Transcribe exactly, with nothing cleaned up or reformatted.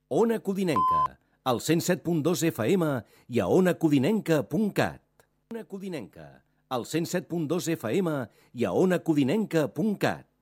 Ona Codinenca, al cent set punt dos F M i a ona codinenca punt cat. Ona Codinenca, al cent set punt dos F M i a ona codinenca punt cat.